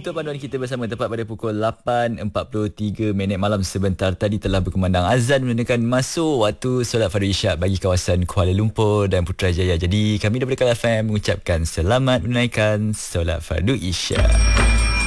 Untuk panduan kita bersama tepat pada pukul 8.43 malam sebentar tadi telah berkumandang azan menunjukkan masuk waktu solat fardu isyak bagi kawasan Kuala Lumpur dan Putrajaya. Jadi kami daripada KL FM mengucapkan selamat menunaikan solat fardu isyak.